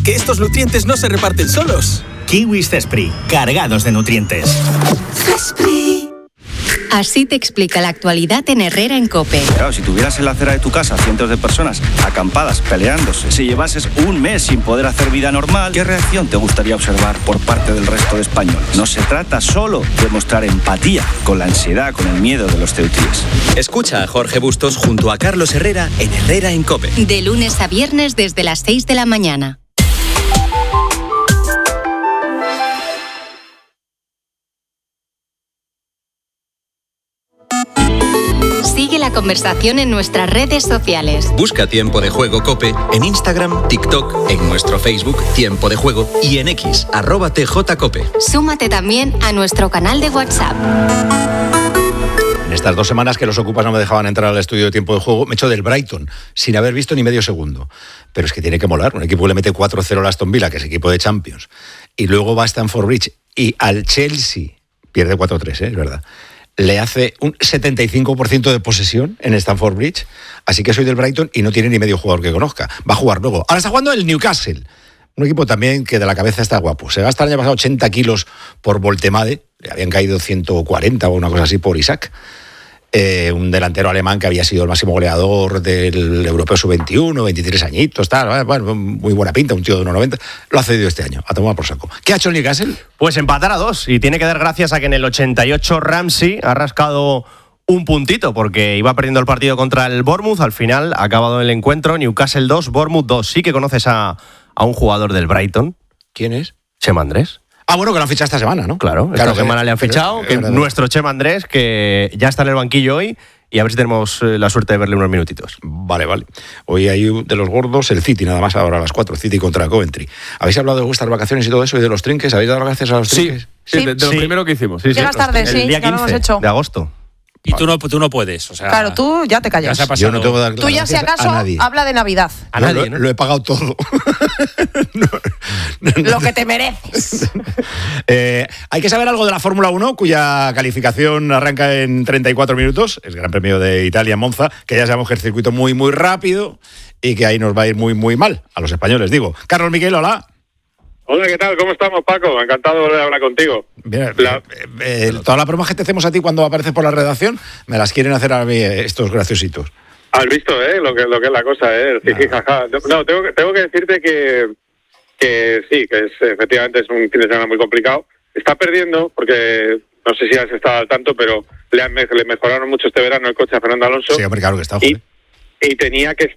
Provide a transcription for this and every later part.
que estos nutrientes no se reparten solos. Kiwis Zespri, cargados de nutrientes. Zespri. Así te explica la actualidad en Herrera en COPE. Claro, si tuvieras en la acera de tu casa cientos de personas acampadas, peleándose, si llevases un mes sin poder hacer vida normal, ¿qué reacción te gustaría observar por parte del resto de españoles? No se trata solo de mostrar empatía con la ansiedad, con el miedo de los ceutíes. Escucha a Jorge Bustos junto a Carlos Herrera en Herrera en COPE. De lunes a viernes desde las 6 de la mañana. Sigue la conversación en nuestras redes sociales. Busca Tiempo de Juego COPE en Instagram, TikTok, en nuestro Facebook Tiempo de Juego y en X, @TJCOPE. Súmate también a nuestro canal de WhatsApp. En estas 2 semanas que los ocupas no me dejaban entrar al estudio de Tiempo de Juego, me echo del Brighton, sin haber visto ni medio segundo. Pero es que tiene que molar, un equipo que le mete 4-0 al Aston Villa, que es equipo de Champions, y luego va a Stamford Bridge, y al Chelsea, pierde 4-3, es verdad, le hace un 75% de posesión en Stamford Bridge, así que soy del Brighton y no tiene ni medio jugador que conozca. Va a jugar luego. Ahora está jugando el Newcastle, un equipo también que de la cabeza está guapo. Se gasta el año pasado 80 kilos por Voltemade, le habían caído 140 o una cosa así por Isaac. Un delantero alemán que había sido el máximo goleador del Europeo Sub-21, 23 añitos, tal, bueno, muy buena pinta, un tío de 1,90, lo ha cedido este año, a tomar por saco. ¿Qué ha hecho el Newcastle? Pues empatar a 2, y tiene que dar gracias a que en el 88 Ramsey ha rascado un puntito, porque iba perdiendo el partido contra el Bournemouth, al final ha acabado el encuentro, Newcastle 2, Bournemouth 2. Sí que conoces a un jugador del Brighton. ¿Quién es? Chema Andrés. Ah, bueno, que lo han fichado esta semana, ¿no? Claro, esta semana le han fichado, que nuestro Chema Andrés, que ya está en el banquillo hoy, y a ver si tenemos la suerte de verle unos minutitos. Vale. Hoy hay de los gordos el City, nada más ahora a las 4, City contra Coventry. ¿Habéis hablado de vuestras vacaciones y todo eso, y de los trinques? ¿Habéis dado gracias a los trinques? Sí, de lo primero que hicimos. Llegas tarde, el día 15 de agosto. Y tú no puedes, o sea... Claro, tú ya te callas. Ya Yo no tengo que dar Tú ya, si acaso, habla de Navidad. A nadie, ¿no? Lo he pagado todo. Lo que te mereces. Hay que saber algo de la Fórmula 1, cuya calificación arranca en 34 minutos. Es Gran Premio de Italia en Monza, que ya sabemos que es circuito muy, muy rápido y que ahí nos va a ir muy, muy mal. A los españoles, digo. Carlos Miquel, hola. Hola, ¿qué tal? ¿Cómo estamos, Paco? Encantado de volver a hablar contigo. Bien, todas las bromas que te hacemos a ti cuando apareces por la redacción, me las quieren hacer a mí estos graciositos. Has visto, lo que es la cosa, jaja. No, tengo que decirte que sí, que efectivamente es un fin de semana muy complicado. Está perdiendo, porque no sé si has estado al tanto, pero le mejoraron mucho este verano el coche a Fernando Alonso. Sí, hombre, claro que está. Y tenía que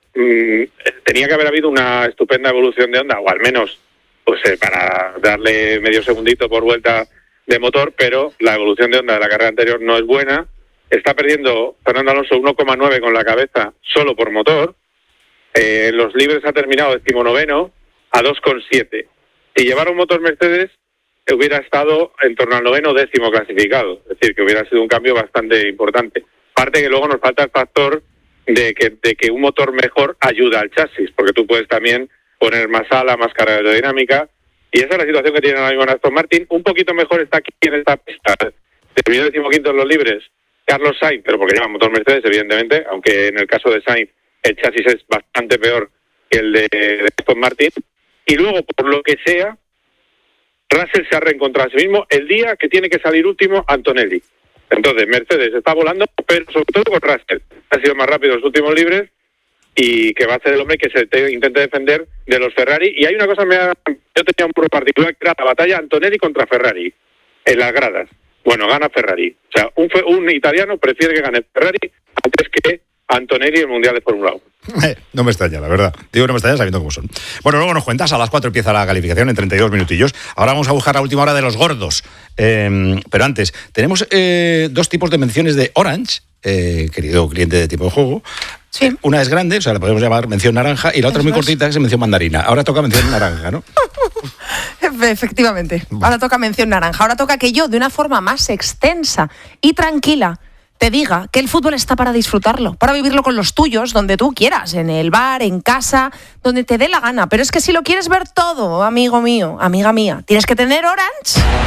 haber habido una estupenda evolución de Honda, o al menos para darle medio segundito por vuelta de motor, pero la evolución de Honda de la carrera anterior no es buena. Está perdiendo Fernando Alonso 1,9 con la cabeza solo por motor. Los libres ha terminado 19º a 2,7. Si llevara un motor Mercedes, hubiera estado en torno al 9º décimo clasificado. Es decir, que hubiera sido un cambio bastante importante. Aparte que luego nos falta el factor de que un motor mejor ayuda al chasis, porque tú puedes también poner más ala, más carga aerodinámica, y esa es la situación que tiene ahora mismo Aston Martin. Un poquito mejor está aquí en esta pista. Terminó 15º en los libres Carlos Sainz, pero porque lleva motor Mercedes, evidentemente, aunque en el caso de Sainz el chasis es bastante peor que el de Aston Martin. Y luego, por lo que sea, Russell se ha reencontrado a sí mismo el día que tiene que salir último Antonelli. Entonces, Mercedes está volando, pero sobre todo con Russell. Ha sido más rápido en los últimos libres, y que va a ser el hombre que intente defender de los Ferrari. Y hay una cosa, yo tenía un puro particular, que era la batalla Antonelli contra Ferrari, en las gradas. Bueno, gana Ferrari. O sea, un italiano prefiere que gane Ferrari antes que Antonelli en el Mundial de Fórmula 1. No me extraña, la verdad. Digo, no me extraña sabiendo cómo son. Bueno, luego nos cuentas, a las 4 empieza la calificación en 32 minutillos. Ahora vamos a buscar la última hora de los gordos. Pero antes, tenemos 2 tipos de menciones de Orange, querido cliente de Tiempo de Juego. Sí. Una es grande, o sea, la podemos llamar mención naranja, y la otra es muy cortita, que es mención mandarina. Ahora toca mención naranja, ¿no? Efectivamente. Ahora toca mención naranja. Ahora toca que yo, de una forma más extensa y tranquila, te diga que el fútbol está para disfrutarlo, para vivirlo con los tuyos, donde tú quieras, en el bar, en casa, donde te dé la gana. Pero es que si lo quieres ver todo, amigo mío, amiga mía, tienes que tener Orange.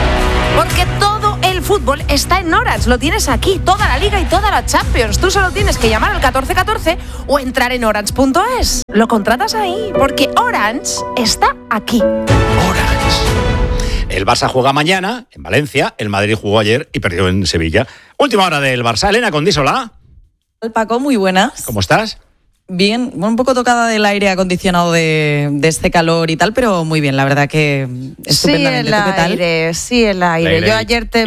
Porque todo el fútbol está en Orange, lo tienes aquí, toda la Liga y toda la Champions. Tú solo tienes que llamar al 1414 o entrar en orange.es. Lo contratas ahí, porque Orange está aquí. El Barça juega mañana en Valencia, el Madrid jugó ayer y perdió en Sevilla. Última hora del Barça. Elena Condísola. Paco, muy buenas. ¿Cómo estás? Bien, un poco tocada del aire acondicionado de este calor y tal, pero muy bien, la verdad que estupendamente. Sí, ¿Tú qué tal? Sí, el aire. Yo ayer te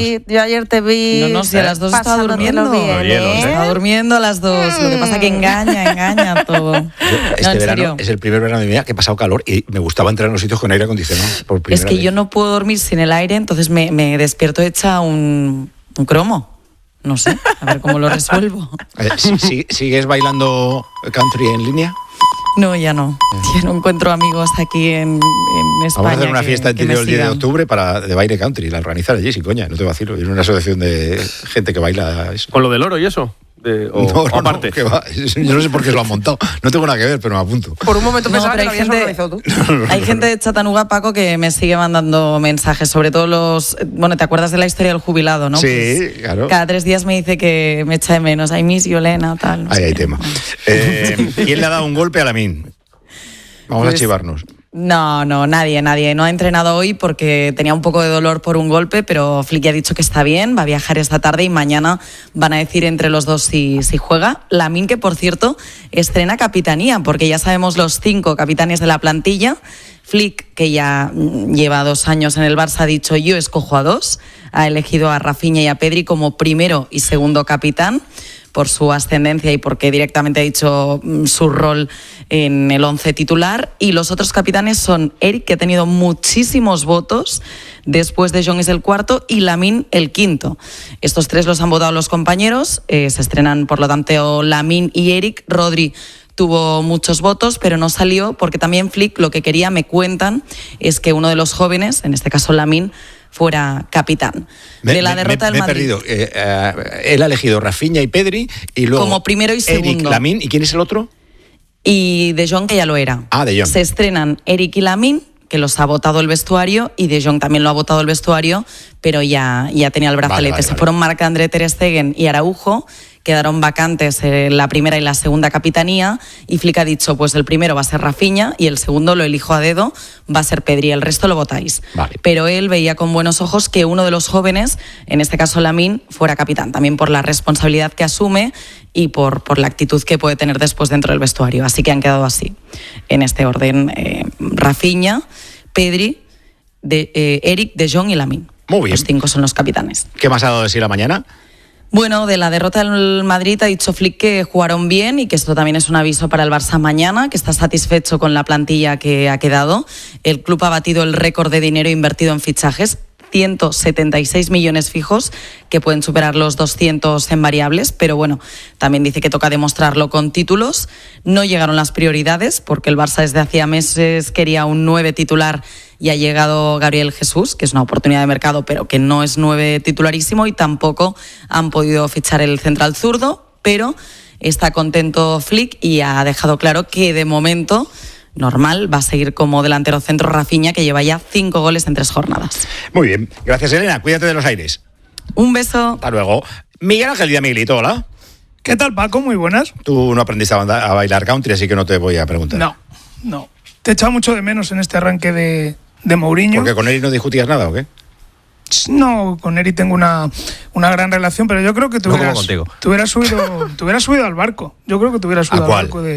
vi. No, si a las 2 estaba durmiendo. Bien, Estaba durmiendo a las 2. Lo que pasa es que engaña todo. Este verano es el primer verano de mi vida que he pasado calor y me gustaba entrar en los sitios con aire acondicionado. Es que yo no puedo dormir sin el aire, entonces me despierto hecha un cromo. No sé, a ver cómo lo resuelvo. ¿Sigues bailando country en línea? No, ya no. Ya no encuentro amigos aquí en España. Vamos a hacer una fiesta en Tiro el 10 de octubre de baile country, la organizar allí, sin coña, no te vacilo. Es una asociación de gente que baila eso. ¿Con lo del oro y eso? Aparte. No, que va. Yo no sé por qué lo han montado. No tengo nada que ver, pero me apunto. Por un momento pensaba que lo habías organizado tú. Hay gente de Chattanooga, Paco, que me sigue mandando mensajes, sobre todo los... Bueno, ¿te acuerdas de la historia del jubilado, no? Sí, pues, claro. Cada 3 días me dice que me echa de menos. I miss you, Elena, tal. No Ahí sé hay qué. tema. ¿Quién le ha dado un golpe a Lamine? Vamos a chivarnos. No, nadie. No ha entrenado hoy porque tenía un poco de dolor por un golpe, pero Flick ya ha dicho que está bien, va a viajar esta tarde y mañana van a decir entre los dos si juega. Lamine, que por cierto estrena capitanía, porque ya sabemos los 5 capitanes de la plantilla. Flick, que ya lleva 2 años en el Barça, ha dicho yo escojo a 2. Ha elegido a Rafinha y a Pedri como primero y segundo capitán, por su ascendencia y porque directamente ha dicho su rol en el 11 titular. Y los otros capitanes son Eric, que ha tenido muchísimos votos, después de Jong es el 4º y Lamine el 5º. Estos 3 los han votado los compañeros, se estrenan por lo tanto Lamine y Eric. Rodri tuvo muchos votos, pero no salió porque también Flick lo que quería, me cuentan, es que uno de los jóvenes, en este caso Lamine, fuera capitán. De la derrota del Madrid. Me he perdido. Él ha elegido Rafinha y Pedri y luego como primero y segundo. Eric, Lamine, ¿y quién es el otro? Y De Jong, que ya lo era. De Jong. Se estrenan Eric y Lamine, que los ha votado el vestuario, y De Jong también lo ha votado el vestuario, pero ya tenía el brazalete. Se fueron Marc-André ter Stegen y Araujo, quedaron vacantes la primera y la segunda capitanía, y Flick ha dicho, pues el primero va a ser Rafinha y el segundo lo elijo a dedo, va a ser Pedri, el resto lo votáis. Vale. Pero él veía con buenos ojos que uno de los jóvenes, en este caso Lamine, fuera capitán, también por la responsabilidad que asume y por la actitud que puede tener después dentro del vestuario. Así que han quedado así, en este orden: Rafinha, Pedri, Eric, De Jong y Lamine. Muy bien. Los 5 son los capitanes. ¿Qué más ha dado de sí la mañana? Bueno, de la derrota del Madrid ha dicho Flick que jugaron bien y que esto también es un aviso para el Barça mañana, que está satisfecho con la plantilla que ha quedado. El club ha batido el récord de dinero invertido en fichajes, 176 millones fijos, que pueden superar los 200 en variables, pero bueno, también dice que toca demostrarlo con títulos. No llegaron las prioridades, porque el Barça desde hacía meses quería un 9 titular y ha llegado Gabriel Jesús, que es una oportunidad de mercado, pero que no es 9 titularísimo, y tampoco han podido fichar el central zurdo, pero está contento Flick y ha dejado claro que de momento normal va a seguir como delantero centro Rafinha, que lleva ya 5 goles en 3 jornadas. Muy bien, gracias Elena, cuídate de los aires. Un beso. Hasta luego. Miguel Ángel Díaz, Miguelito, hola. ¿Qué tal, Paco? Muy buenas. Tú no aprendiste a bailar country, así que no te voy a preguntar. No. Te he echado mucho de menos en este arranque de Mourinho. ¿Porque con Eri no discutías nada o qué? No, con Eri tengo una gran relación, pero yo creo que te hubieras subido al barco. Yo creo que te hubieras subido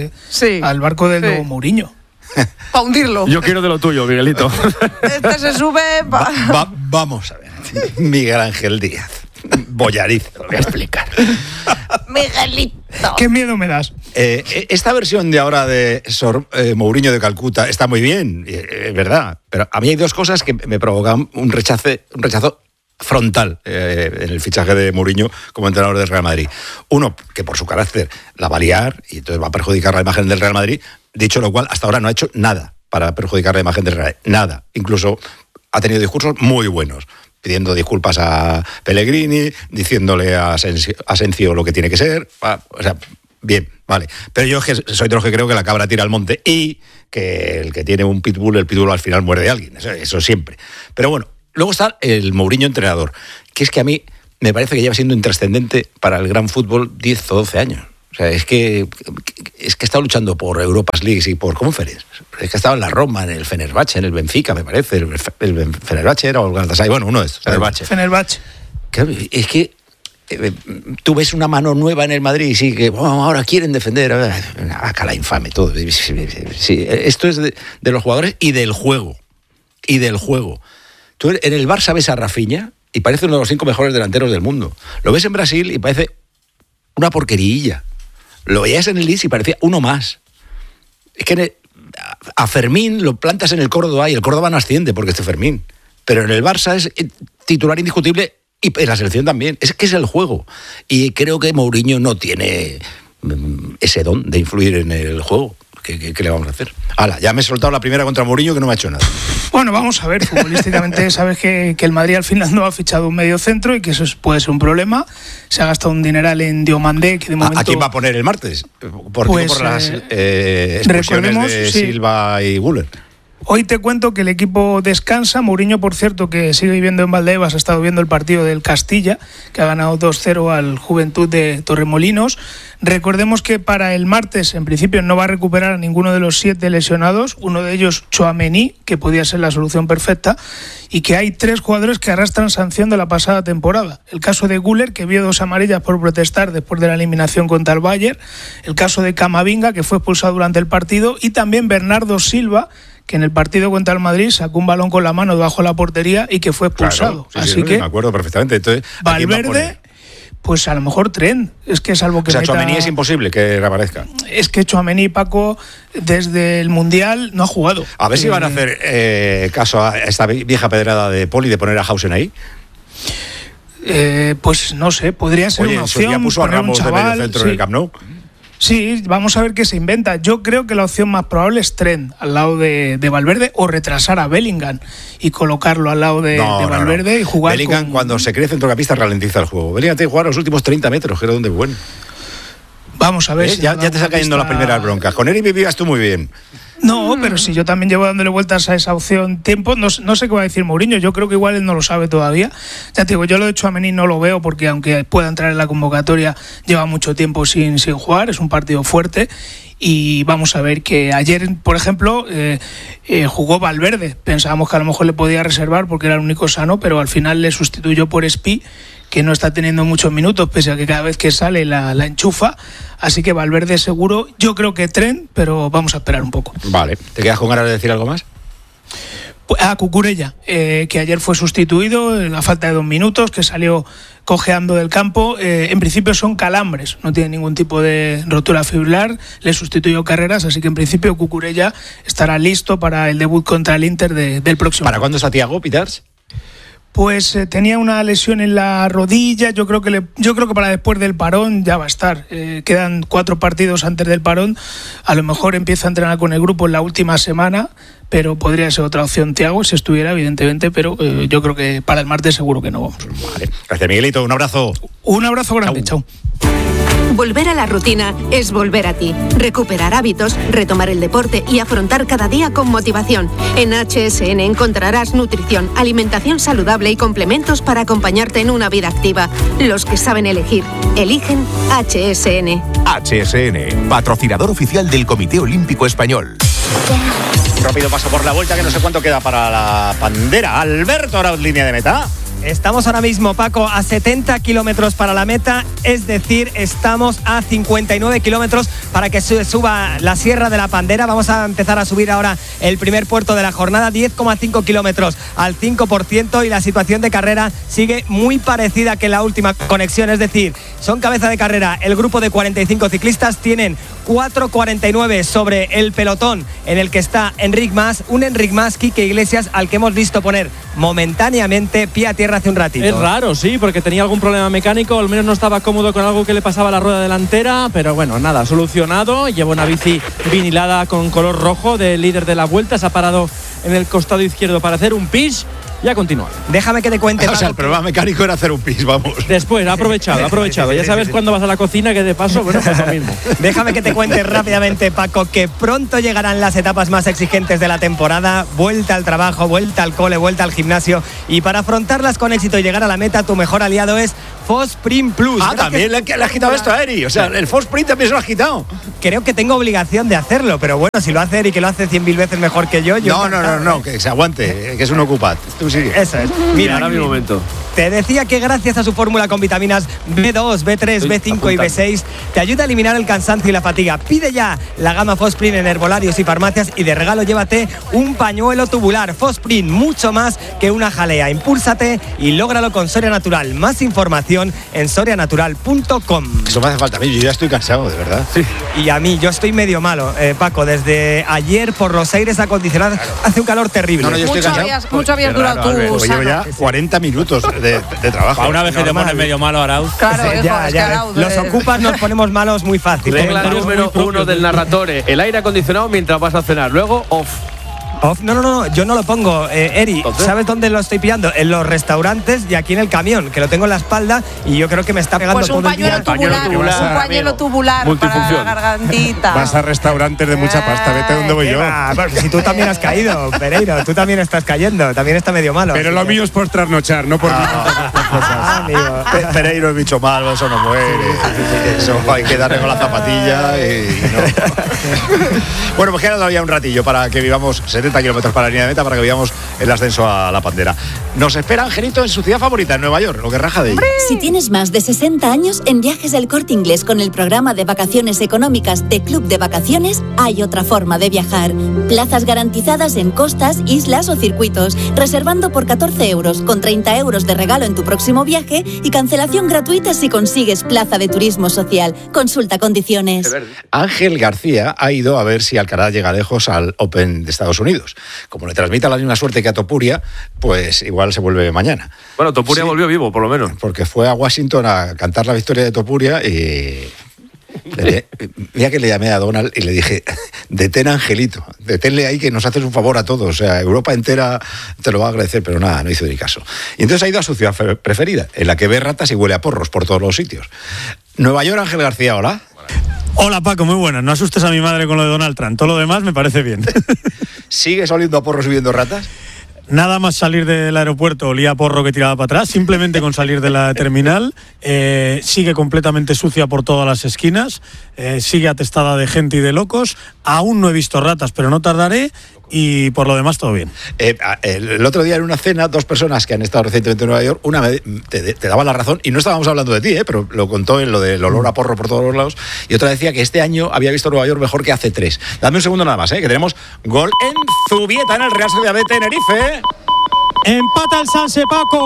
al barco del nuevo Mourinho. Para hundirlo. Yo quiero de lo tuyo, Miguelito. Este se sube. Vamos a ver. Miguel Ángel Díaz. Bollariz, lo voy a explicar. Miguelito. ¿Qué miedo me das? Esta versión de ahora de Mourinho de Calcuta está muy bien, es verdad. Pero a mí hay 2 cosas que me provocan un rechazo frontal en el fichaje de Mourinho como entrenador del Real Madrid. Uno, que por su carácter la va a liar y entonces va a perjudicar la imagen del Real Madrid. Dicho lo cual, hasta ahora no ha hecho nada para perjudicar la imagen del Real Madrid. Nada. Incluso ha tenido discursos muy buenos, pidiendo disculpas a Pellegrini, diciéndole a Asensio lo que tiene que ser. O sea, bien, vale. Pero yo soy de los que creo que la cabra tira al monte y que el que tiene un pitbull, el pitbull al final muerde a alguien. Eso siempre. Pero bueno, Luego está el Mourinho entrenador, que es que a mí me parece que lleva siendo intrascendente para el gran fútbol 10 o 12 años. O sea, es que ha estado luchando por Europas Leagues y por Conference. Es que ha estado en la Roma, en el Fenerbahce, en el Benfica, me parece. El Fenerbahce era o el Galatasaray. Bueno, uno de estos. Fenerbahce. Claro, es que tú ves una mano nueva en el Madrid y sí, que ahora quieren defender. Acá la infame, todo. Sí, esto es de los jugadores y del juego. Tú en el Barça ves a Rafinha y parece uno de los 5 mejores delanteros del mundo. Lo ves en Brasil y parece una porquerilla. Lo veías en el Leeds y parecía uno más. Es que a Fermín lo plantas en el Córdoba y el Córdoba no asciende porque esté Fermín. Pero en el Barça es titular indiscutible y en la selección también. Es que es el juego. Y creo que Mourinho no tiene ese don de influir en el juego. ¿Qué le vamos a hacer? ¡Hala! Ya me he soltado la primera contra Mourinho que no me ha hecho nada. Bueno, vamos a ver, futbolísticamente sabes que el Madrid al final no ha fichado un medio centro y que eso puede ser un problema. Se ha gastado un dineral en Diomandé, que de momento... ¿A quién va a poner el martes? Por las expulsiones de Silva y Güler. Hoy te cuento que el equipo descansa. Mourinho, por cierto, que sigue viviendo en Valdebebas, ha estado viendo el partido del Castilla, que ha ganado 2-0 al Juventud de Torremolinos. Recordemos que para el martes, en principio, no va a recuperar a ninguno de los 7 lesionados. Uno de ellos, Tchouaméni, que podía ser la solución perfecta, y que hay 3 jugadores que arrastran sanción de la pasada temporada. El caso de Güler, que vio 2 amarillas por protestar después de la eliminación contra el Bayern. El caso de Camavinga, que fue expulsado durante el partido. Y también Bernardo Silva, que en el partido contra el Madrid sacó un balón con la mano debajo de la portería y que fue expulsado. Claro, sí, así que me acuerdo perfectamente. Entonces, Valverde, pues a lo mejor Trent. Es que salvo que Tchouaméni es imposible que reaparezca. Es que Tchouaméni, Paco, desde el Mundial no ha jugado. A ver si van a hacer caso a esta vieja pedrada de Poli de poner a Hausen ahí. Pues no sé, podría ser una opción. Ya puso a Ramos de medio centro en el Camp Nou. Sí, vamos a ver qué se inventa. Yo creo que la opción más probable es Trent al lado de Valverde, o retrasar a Bellingham y colocarlo al lado de Valverde y jugar. Bellingham, cuando se cree centrocampista, ralentiza el juego. Bellingham tiene que jugar los últimos 30 metros, que era donde es bueno. Vamos a ver. Ya te está cayendo las primeras broncas. Con él vivías tú muy bien. No, pero si yo también llevo dándole vueltas a esa opción tiempo, no sé qué va a decir Mourinho. Yo creo que igual él no lo sabe todavía. Ya te digo, yo lo de Tchouaméni no lo veo porque aunque pueda entrar en la convocatoria, lleva mucho tiempo sin jugar. Es un partido fuerte. Y vamos a ver que ayer, por ejemplo, jugó Valverde. Pensábamos que a lo mejor le podía reservar porque era el único sano, pero al final le sustituyó por Spi, que no está teniendo muchos minutos, pese a que cada vez que sale la enchufa. Así que Valverde seguro, yo creo que Trent, pero vamos a esperar un poco. Vale, ¿te quedas con ganas de decir algo más? Cucurella, que ayer fue sustituido a falta de 2 minutos, que salió cojeando del campo. En principio son calambres, no tiene ningún tipo de rotura fibrilar, le sustituyó Carreras, así que en principio Cucurella estará listo para el debut contra el Inter del próximo. ¿Para cuándo está Thiago, Pitars? Pues tenía una lesión en la rodilla. Yo creo que para después del parón ya va a estar. Quedan 4 partidos antes del parón. A lo mejor empieza a entrenar con el grupo en la última semana, pero podría ser otra opción Thiago si estuviera, evidentemente, pero yo creo que para el martes seguro que no vamos. Vale. Gracias, Miguelito. Un abrazo. Un abrazo grande. Chao. Volver a la rutina es volver a ti. Recuperar hábitos, retomar el deporte y afrontar cada día con motivación. En HSN encontrarás nutrición, alimentación saludable y complementos para acompañarte en una vida activa. Los que saben elegir, eligen HSN. HSN, patrocinador oficial del Comité Olímpico Español. Rápido paso por la vuelta, que no sé cuánto queda para la bandera. Alberto, ahora línea de meta. Estamos ahora mismo, Paco, a 70 kilómetros para la meta, es decir, estamos a 59 kilómetros para que se suba la Sierra de la Pandera. Vamos a empezar a subir ahora el primer puerto de la jornada, 10,5 kilómetros al 5%, y la situación de carrera sigue muy parecida que la última conexión, es decir, son cabeza de carrera el grupo de 45 ciclistas, tienen 4,49 sobre el pelotón en el que está Enric Mas, un Enric Mas, Quique Iglesias, al que hemos visto poner momentáneamente pie a tierra hace un ratito. Es raro, sí, porque tenía algún problema mecánico, al menos no estaba cómodo con algo que le pasaba a la rueda delantera, pero bueno, nada, solucionado. Lleva una bici vinilada con color rojo del líder de la Vuelta, se ha parado en el costado izquierdo para hacer un pis y a continuar. Déjame que te cuente. O sea, el problema mecánico era hacer un pis, vamos. Después, ha aprovechado. Ya sabes cuando vas a la cocina que de paso, bueno, pues lo mismo. Déjame que te cuente rápidamente, Paco, que pronto llegarán las etapas más exigentes de la temporada. Vuelta al trabajo, vuelta al cole, vuelta al gimnasio. Y para afrontarlas con éxito y llegar a la meta, tu mejor aliado es Fosprint Plus. También le has quitado esto a Eri. O sea, el Fosprint también se lo has quitado. Creo que tengo obligación de hacerlo, pero bueno, si lo hace Eri, que lo hace 100.000 veces mejor que yo. No, que se aguante, que es un ocupat. Tú sigue. Eso es. Mira, ahora mi momento. Te decía que gracias a su fórmula con vitaminas B2, B3, B5 y B6 te ayuda a eliminar el cansancio y la fatiga. Pide ya la gama Fosprint en herbolarios y farmacias y de regalo llévate un pañuelo tubular. Fosprint, mucho más que una jalea. Impúlsate y lógralo con Soria Natural. Más información en sorianatural.com. Eso me hace falta a mí, yo ya estoy cansado, de verdad. Sí. Y a mí, yo estoy medio malo, Paco. Desde ayer por los aires acondicionados hace un calor terrible. No, yo estoy cansado. Mucho habías durado tú, Llevo ya 40 minutos de trabajo. A una vez que te pones medio malo, Arauz. Claro, Arauz. Los ocupas nos ponemos malos muy fácil. Regla número 1 del narratore: el aire acondicionado mientras vas a cenar. Luego, off. No, yo no lo pongo, Eri. ¿Sabes dónde lo estoy pillando? En los restaurantes y aquí en el camión, que lo tengo en la espalda y yo creo que me está pegando pues todo un pañuelo tubular, un pañuelo tubular para la gargantita. Vas a restaurantes de mucha pasta, vete donde voy yo. Si tú también has caído, Pereiro, tú también estás cayendo, también está medio malo. Pero lo mío es por trasnochar, no por Pereiro es bicho malo, eso no muere. Eso hay que darle con la zapatilla y no. Bueno, pues queda todavía un ratillo para que vivamos 70 kilómetros para la línea de meta, para que veamos el ascenso a la Pantera. Nos espera Angelito en su ciudad favorita, en Nueva York, lo que raja de ella. Si tienes más de 60 años, en Viajes del Corte Inglés con el programa de vacaciones económicas de Club de Vacaciones, hay otra forma de viajar. Plazas garantizadas en costas, islas o circuitos, reservando por 14 euros, con 30 euros de regalo en tu próximo viaje y cancelación gratuita si consigues plaza de turismo social. Consulta condiciones. Ángel García ha ido a ver si Alcaraz llega lejos al Open de Estados Unidos. Como le transmita la misma suerte que a Topuria, pues igual se vuelve mañana. Bueno, Topuria volvió vivo, por lo menos. Porque fue a Washington a cantar la victoria de Topuria y... Mira que le llamé a Donald y le dije: detén a Angelito, deténle ahí que nos haces un favor a todos, o sea, Europa entera te lo va a agradecer, pero nada, no hizo ni caso. Y entonces ha ido a su ciudad preferida, en la que ve ratas y huele a porros por todos los sitios. Nueva York, Ángel García, hola. Hola Paco, muy buenas. No asustes a mi madre con lo de Donald Trump, todo lo demás me parece bien. ¿Sigues oliendo a porros y viendo ratas? Nada más salir del aeropuerto olía a porro que tiraba para atrás, simplemente con salir de la terminal. Sigue completamente sucia por todas las esquinas, sigue atestada de gente y de locos. Aún no he visto ratas, pero no tardaré. Y por lo demás todo bien. El otro día en una cena, dos personas que han estado recientemente en Nueva York, una te daba la razón, y no estábamos hablando de ti, pero lo contó en lo del olor a porro por todos los lados, y otra decía que este año había visto Nueva York mejor que hace 3. Dame un segundo nada más, que tenemos gol en Zubieta, en el Real Sociedad de Tenerife. Empata el Sanse, Paco.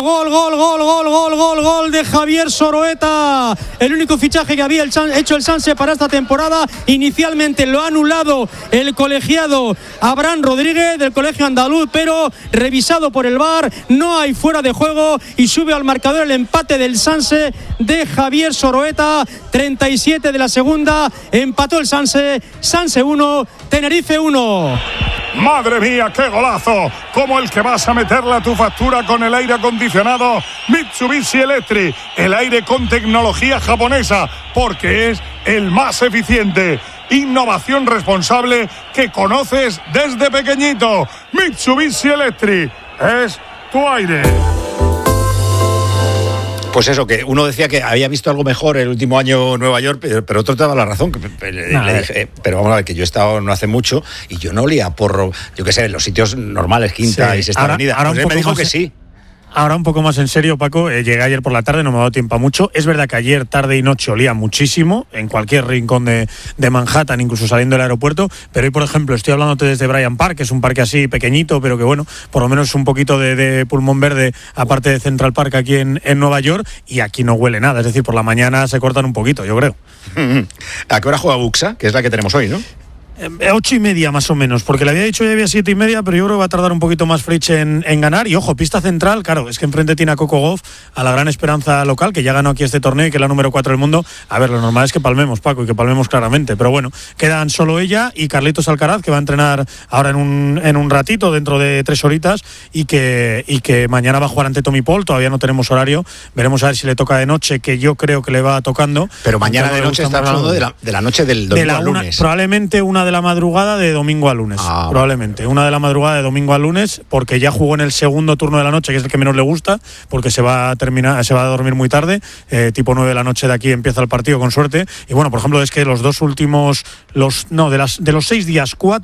Gol de Javier Soroeta. El único fichaje que había hecho el Sanse para esta temporada. Inicialmente lo ha anulado el colegiado Abraham Rodríguez del Colegio Andaluz, pero revisado por el VAR, no hay fuera de juego y sube al marcador el empate del Sanse de Javier Soroeta. 37 de la segunda. Empató el Sanse. Sanse 1, Tenerife 1. ¡Madre mía, qué golazo! Como el que vas a meterle a tu factura con el aire acondicionado Mitsubishi Electric. El aire con tecnología japonesa, porque es el más eficiente. Innovación responsable que conoces desde pequeñito. Mitsubishi Electric es tu aire. Pues eso, que uno decía que había visto algo mejor el último año en Nueva York, pero otro te daba la razón. Le dije, pero vamos a ver, que yo he estado no hace mucho y yo no olía a porro, yo qué sé, en los sitios normales, Quinta y Sexta Avenida. Pues él me dijo que sí. Ahora un poco más en serio, Paco, llegué ayer por la tarde, no me ha dado tiempo a mucho. Es verdad que ayer tarde y noche olía muchísimo, en cualquier rincón de Manhattan, incluso saliendo del aeropuerto, pero hoy, por ejemplo, estoy hablándote desde Bryant Park, que es un parque así pequeñito, pero que bueno, por lo menos un poquito de pulmón verde, aparte de Central Park aquí en Nueva York, y aquí no huele nada, es decir, por la mañana se cortan un poquito, yo creo. ¿A qué hora juega Buxa? Que es la que tenemos hoy, ¿no? 8:30 más o menos, porque le había dicho ya había 7:30, pero yo creo que va a tardar un poquito más Fritsch en ganar. Y ojo, pista central, claro, es que enfrente tiene a Coco Gauff, a la gran esperanza local, que ya ganó aquí este torneo y que es la número 4 del mundo. A ver, lo normal es que palmemos, Paco, y que palmemos claramente, pero bueno, quedan solo ella y Carlitos Alcaraz, que va a entrenar ahora en un ratito, dentro de 3 horitas, y que mañana va a jugar ante Tommy Paul. Todavía no tenemos horario, veremos a ver si le toca de noche, que yo creo que le va tocando. Pero mañana de noche estás hablando de la noche del domingo al lunes. Probablemente una de la madrugada de domingo a lunes. Probablemente una de la madrugada de domingo a lunes, porque ya jugó en el segundo turno de la noche, que es el que menos le gusta, porque se va a dormir muy tarde, tipo 9 de la noche de aquí empieza el partido con suerte. Y bueno, por ejemplo, es que los dos últimos, de los 6 días, 4